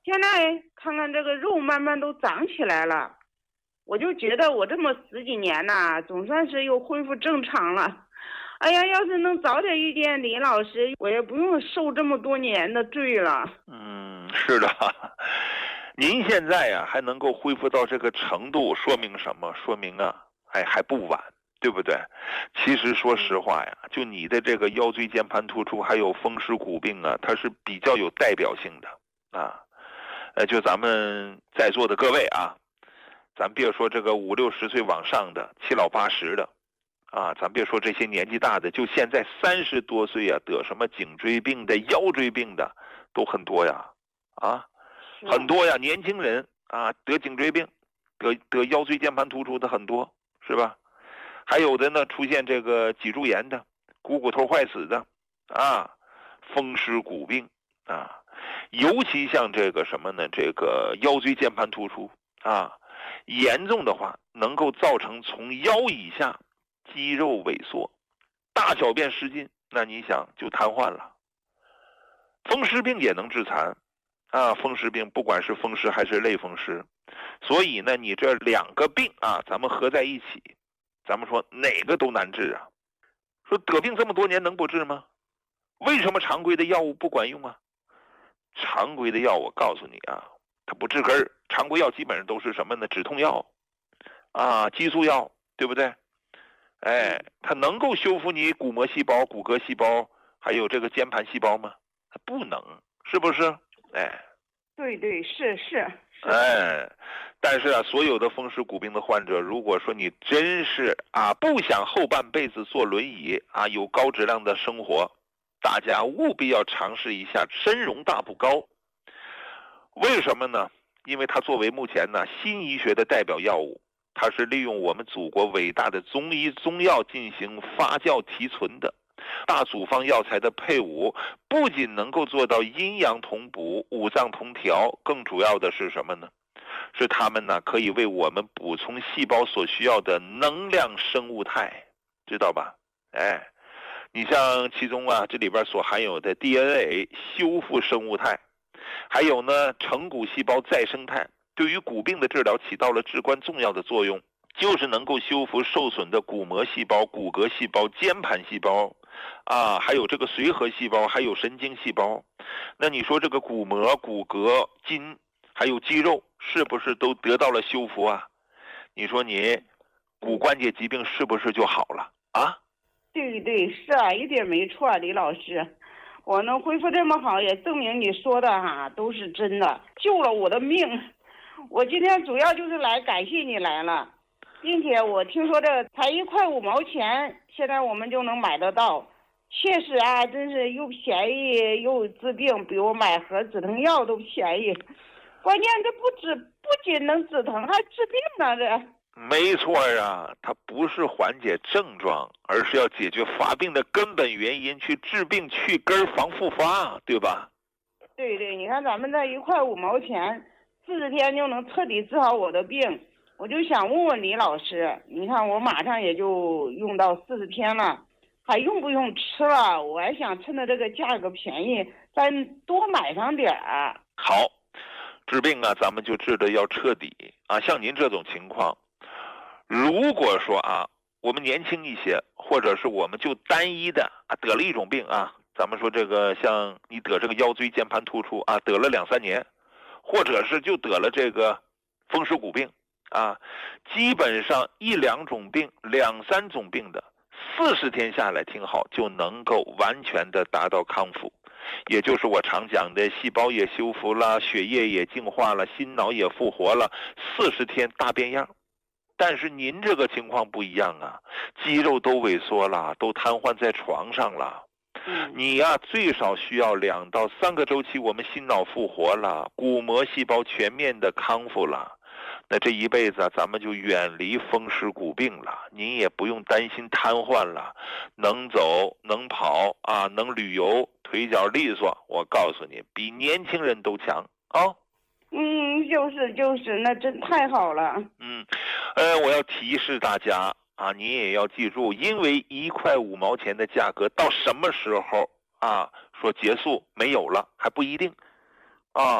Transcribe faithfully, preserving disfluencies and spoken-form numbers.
现在看看这个肉慢慢都长起来了，我就觉得我这么十几年呐，总算是又恢复正常了。哎呀，要是能早点遇见李老师，我也不用受这么多年的罪了。 嗯，是的，您现在呀、还能够恢复到这个程度，说明什么？说明啊，哎，还不晚，对不对？其实说实话呀，就你的这个腰椎间盘突出还有风湿骨病啊，它是比较有代表性的啊。呃，就咱们在座的各位啊，咱别说这个五六十岁往上的，七老八十的。啊，咱别说这些年纪大的，就现在三十多岁啊，得什么颈椎病的、腰椎病的都很多呀，啊，很多呀，年轻人啊得颈椎病，得得腰椎间盘突出的很多，是吧？还有的呢，出现这个脊柱炎的、股骨头坏死的，啊，风湿骨病啊，尤其像这个什么呢？这个腰椎间盘突出啊，严重的话能够造成从腰以下肌肉萎缩，大小便失禁，那你想就瘫痪了。风湿病也能致残啊，风湿病不管是风湿还是类风湿，所以呢，你这两个病啊，咱们合在一起，咱们说哪个都难治啊。说得病这么多年能不治吗？为什么常规的药物不管用啊？常规的药我告诉你啊，它不治根儿，常规药基本上都是什么呢？止痛药啊，激素药，对不对？哎，它能够修复你骨膜细胞、骨骼细胞，还有这个间盘细胞吗？它不能，是不是？哎， 对对，是是。 哎，但是啊，所有的风湿骨病的患者，如果说你真是啊不想后半辈子坐轮椅啊，有高质量的生活，大家务必要尝试一下参茸大补膏。为什么呢？因为它作为目前呢新医学的代表药物。它是利用我们祖国伟大的中医中药进行发酵提纯的大组方药材的配伍，不仅能够做到阴阳同补、五脏同调，更主要的是什么呢？是它们呢可以为我们补充细胞所需要的能量生物态，知道吧？哎，你像其中啊这里边所含有的 D N A 修复生物态，还有呢成骨细胞再生态。对于骨病的治疗起到了至关重要的作用，就是能够修复受损的骨膜细胞、骨骼细胞、间盘细胞，啊，还有这个髓核细胞，还有神经细胞。那你说这个骨膜、骨骼、筋，还有肌肉，是不是都得到了修复啊？你说你骨关节疾病是不是就好了啊？ 对对，是啊，一点没错，李老师。我能恢复这么好，也证明你说的哈、啊、都是真的，救了我的命。我今天主要就是来感谢你来了，并且我听说这才一块五毛钱，现在我们就能买得到，确实啊，真是又便宜又治病，比我买盒止疼药都便宜。关键这不止不仅能止疼，还治病呢，这。 没错啊，它不是缓解症状，而是要解决发病的根本原因，去治病去根防复发，对吧？ 对对，你看咱们这一块五毛钱。四十天就能彻底治好我的病，我就想问问李老师，你看我马上也就用到四十天了，还用不用吃了？我还想趁着这个价格便宜，再多买上点儿。 好，治病啊，咱们就治的要彻底啊。像您这种情况，如果说啊，我们年轻一些，或者是我们就单一的啊得了一种病啊，咱们说这个像你得这个腰椎间盘突出啊，得了两三年。或者是就得了这个风湿骨病啊，基本上一两种病、两三种病的，四十天下来，听好，就能够完全的达到康复，也就是我常讲的，细胞也修复了，血液也净化了，心脑也复活了，四十天大变样。但是您这个情况不一样啊，肌肉都萎缩了，都瘫痪在床上了。你呀、啊，最少需要两到三个周期，我们心脑复活了，骨膜细胞全面的康复了，那这一辈子啊，咱们就远离风湿骨病了。您也不用担心瘫痪了，能走能跑啊，能旅游，腿脚利索。我告诉你，比年轻人都强啊。 嗯，就是就是，那真太好了。 嗯，呃，我要提示大家。啊，你也要记住，因为一块五毛钱的价格，到什么时候啊说结束没有了还不一定，啊。